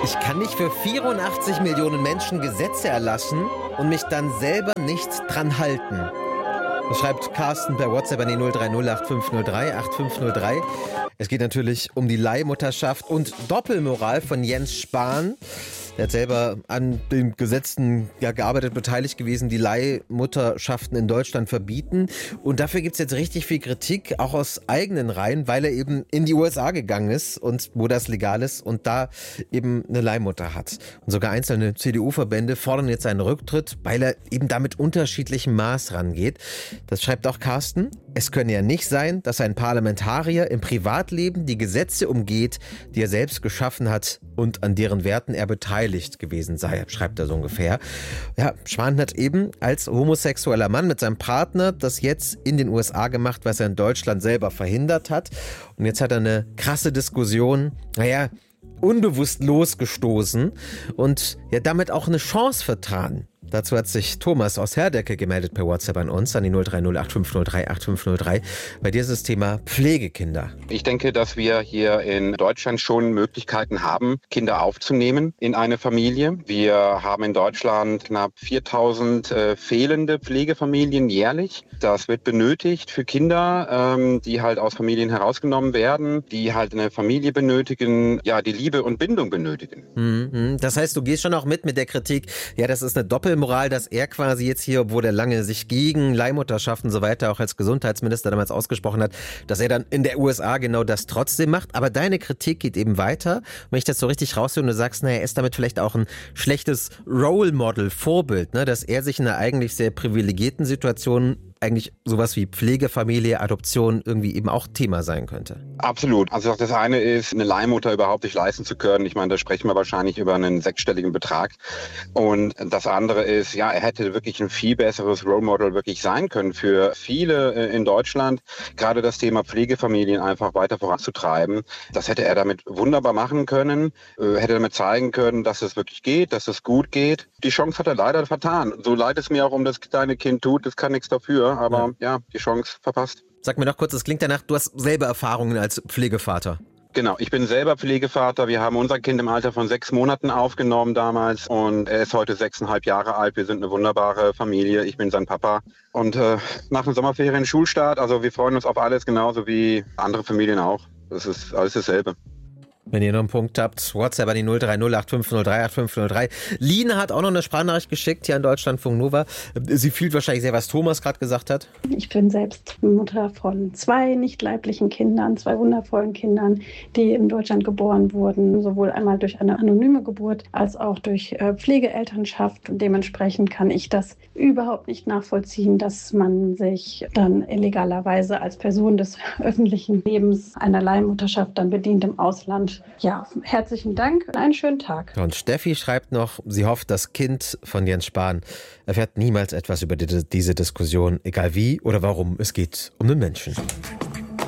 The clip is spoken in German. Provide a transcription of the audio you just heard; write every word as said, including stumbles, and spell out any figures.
Ich kann nicht für vierundachtzig Millionen Menschen Gesetze erlassen und mich dann selber nicht dran halten. Das schreibt Carsten per WhatsApp an die null drei null acht fünf null drei acht fünf null drei. Es geht natürlich um die Leihmutterschaft und Doppelmoral von Jens Spahn. Er hat selber an den Gesetzen ja, gearbeitet, beteiligt gewesen, die Leihmutterschaften in Deutschland verbieten. Und dafür gibt es jetzt richtig viel Kritik, auch aus eigenen Reihen, weil er eben in die U S A gegangen ist und wo das legal ist und da eben eine Leihmutter hat. Und sogar einzelne C D U-Verbände fordern jetzt seinen Rücktritt, weil er eben da mit unterschiedlichem Maß rangeht. Das schreibt auch Carsten. Es könne ja nicht sein, dass ein Parlamentarier im Privatleben die Gesetze umgeht, die er selbst geschaffen hat und an deren Werten er beteiligt gewesen sei, schreibt er so ungefähr. Ja, Spahn hat eben als homosexueller Mann mit seinem Partner das jetzt in den U S A gemacht, was er in Deutschland selber verhindert hat. Und jetzt hat er eine krasse Diskussion, naja, unbewusst losgestoßen und ja damit auch eine Chance vertan. Dazu hat sich Thomas aus Herdecke gemeldet per WhatsApp an uns, an die null drei null acht fünf null drei acht fünf null drei. Bei dir ist das Thema Pflegekinder. Ich denke, dass wir hier in Deutschland schon Möglichkeiten haben, Kinder aufzunehmen in eine Familie. Wir haben in Deutschland knapp viertausend äh, fehlende Pflegefamilien jährlich. Das wird benötigt für Kinder, ähm, die halt aus Familien herausgenommen werden, die halt eine Familie benötigen, ja, die Liebe und Bindung benötigen. Mhm. Das heißt, du gehst schon auch mit mit der Kritik, ja, das ist eine Doppel Moral, dass er quasi jetzt hier, obwohl er lange sich gegen Leihmutterschaft und so weiter auch als Gesundheitsminister damals ausgesprochen hat, dass er dann in der U S A genau das trotzdem macht. Aber deine Kritik geht eben weiter. Wenn ich das so richtig raushöre und du sagst, naja, er ist damit vielleicht auch ein schlechtes Role Model, Vorbild, ne, dass er sich in einer eigentlich sehr privilegierten Situation eigentlich sowas wie Pflegefamilie, Adoption irgendwie eben auch Thema sein könnte. Absolut. Also das eine ist, eine Leihmutter überhaupt nicht leisten zu können. Ich meine, da sprechen wir wahrscheinlich über einen sechsstelligen Betrag. Und das andere ist, ja, er hätte wirklich ein viel besseres Role Model wirklich sein können für viele in Deutschland. Gerade das Thema Pflegefamilien einfach weiter voranzutreiben. Das hätte er damit wunderbar machen können. Hätte damit zeigen können, dass es wirklich geht, dass es gut geht. Die Chance hat er leider vertan. So leid es mir auch um das kleine Kind tut, das kann nichts dafür. Aber ja. ja, die Chance verpasst. Sag mir noch kurz, das klingt danach, du hast selber Erfahrungen als Pflegevater. Genau, ich bin selber Pflegevater. Wir haben unser Kind im Alter von sechs Monaten aufgenommen damals und er ist heute sechseinhalb Jahre alt. Wir sind eine wunderbare Familie. Ich bin sein Papa. Und äh, nach den Sommerferien Schulstart, also wir freuen uns auf alles genauso wie andere Familien auch. Das ist alles dasselbe. Wenn ihr noch einen Punkt habt, WhatsApp an die null drei null acht fünf null drei acht fünf null drei. Lina hat auch noch eine Sprachnachricht geschickt hier an Deutschlandfunk Nova. Sie fühlt wahrscheinlich sehr, was Thomas gerade gesagt hat. Ich bin selbst Mutter von zwei nicht leiblichen Kindern, zwei wundervollen Kindern, die in Deutschland geboren wurden. Sowohl einmal durch eine anonyme Geburt als auch durch äh, Pflegeelternschaft. Und dementsprechend kann ich das überhaupt nicht nachvollziehen, dass man sich dann illegalerweise als Person des öffentlichen Lebens einer Leihmutterschaft dann bedient im Ausland. Ja, herzlichen Dank und einen schönen Tag. Und Steffi schreibt noch, sie hofft, das Kind von Jens Spahn erfährt niemals etwas über die, diese Diskussion, egal wie oder warum, es geht um den Menschen.